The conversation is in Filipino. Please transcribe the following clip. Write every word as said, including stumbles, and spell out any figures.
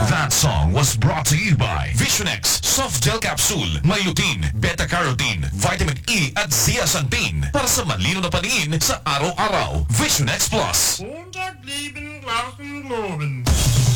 That song was brought to you by Visionex Soft Gel Capsule, may lutein, beta-carotene, vitamin E at zeaxanthin para sa malino na paningin sa araw-araw. Visionex Plus. Montag, Leben, Glauben, Globen.